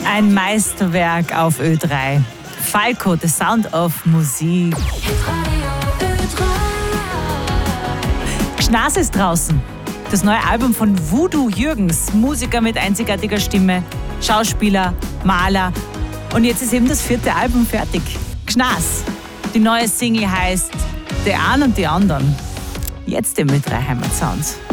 Ein Meisterwerk auf Ö3. Falco, The Sound of Musik. Gschnas ist draußen. Das neue Album von Voodoo Jürgens, Musiker mit einzigartiger Stimme, Schauspieler, Maler. Und jetzt ist eben das 4. Album fertig. Gschnas. Die neue Single heißt Der An und die Anderen. Jetzt im Ö3 Heimatsound.